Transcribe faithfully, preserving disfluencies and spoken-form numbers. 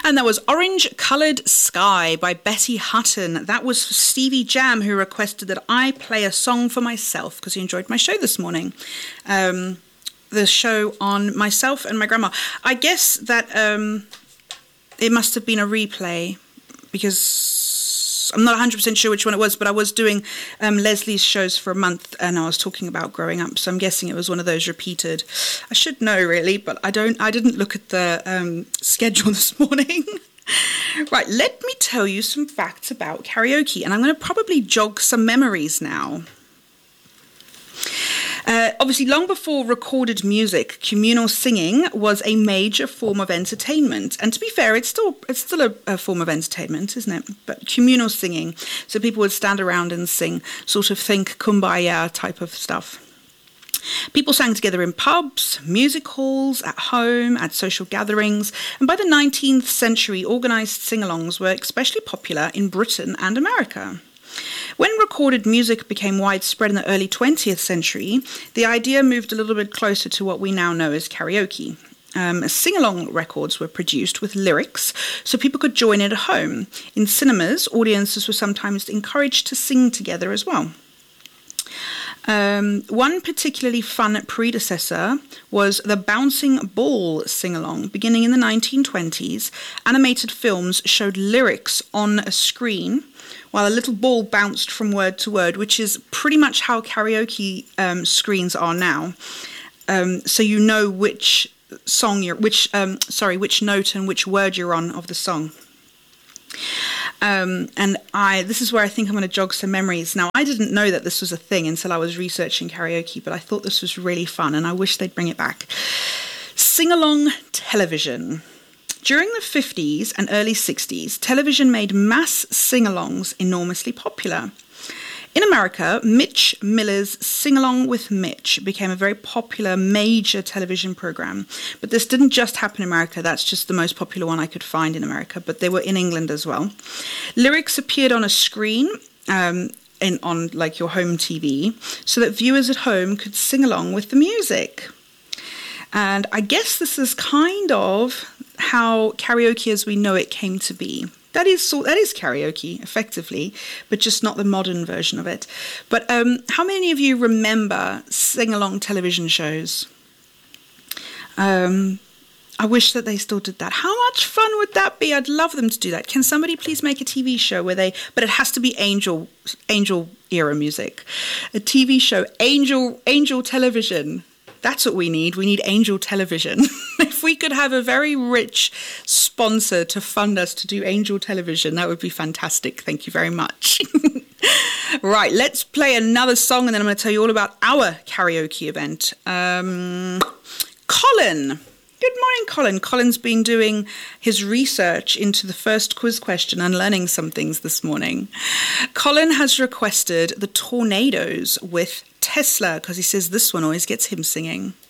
And that was Orange Coloured Sky by Betty Hutton. That was Stevie Jam, who requested that I play a song for myself because he enjoyed my show this morning. Um, the show on myself and my grandma. I guess that um, it must have been a replay because I'm not one hundred percent sure which one it was, but I was doing um, Leslie's shows for a month and I was talking about growing up, so I'm guessing it was one of those repeated. I should know really, but I don't. I didn't look at the um, schedule this morning. Right, let me tell you some facts about karaoke, and I'm going to probably jog some memories now. Uh, obviously, long before recorded music, communal singing was a major form of entertainment. And to be fair, it's still it's still a, a form of entertainment, isn't it? But communal singing, so people would stand around and sing, sort of think kumbaya type of stuff. People sang together in pubs, music halls, at home, at social gatherings. And by the nineteenth century, organised sing-alongs were especially popular in Britain and America. When recorded music became widespread in the early twentieth century, the idea moved a little bit closer to what we now know as karaoke. Um, sing-along records were produced with lyrics so people could join in at home. In cinemas, audiences were sometimes encouraged to sing together as well. Um, one particularly fun predecessor was the Bouncing Ball sing-along. Beginning in the nineteen twenties, animated films showed lyrics on a screen while a little ball bounced from word to word, which is pretty much how karaoke um, screens are now. Um, so you know which song you're, which um, sorry, which note and which word you're on of the song. Um, and I, this is where I think I'm going to jog some memories. Now, I didn't know that this was a thing until I was researching karaoke, but I thought this was really fun, and I wish they'd bring it back. Sing-along television. During the fifties and early sixties, television made mass sing-alongs enormously popular. In America, Mitch Miller's Sing-Along with Mitch became a very popular major television program. But this didn't just happen in America. That's just the most popular one I could find in America. But they were in England as well. Lyrics appeared on a screen um, in, on like your home T V so that viewers at home could sing along with the music. And I guess this is kind of how karaoke as we know it came to be. That is so, that is karaoke, effectively, but just not the modern version of it. But um, how many of you remember sing-along television shows? Um, I wish that they still did that. How much fun would that be? I'd love them to do that. Can somebody please make a T V show where they... But it has to be Angel, Angel era music. A T V show, Angel, Angel Television. That's what we need. We need Angel Television. If we could have a very rich sponsor to fund us to do Angel Television, that would be fantastic. Thank you very much. Right, let's play another song and then I'm going to tell you all about our karaoke event. Um, Colin. Good morning, Colin. Colin's been doing his research into the first quiz question and learning some things this morning. Colin has requested the Tornadoes with Tesla because he says this one always gets him singing.